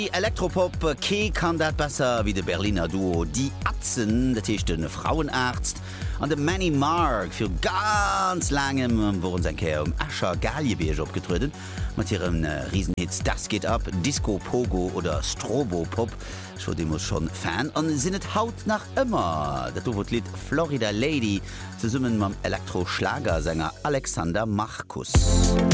Die Elektropop Ke kann dat besser wie de Berliner Duo Die Atzen, der Tischchten Frauenarzt an de Manny Mark fir ganz langem wurden sein Ker Ascher Galjebeerg opgetrden, mat ihrem Riesenhits Das geht ab, Disco Pogo oder Strobopop, schon dem muss schon Fan an sinnet haut nach immer. Dat wurt Lied Florida Lady zu summen mam Elektroschlagersänger Alexander Markus.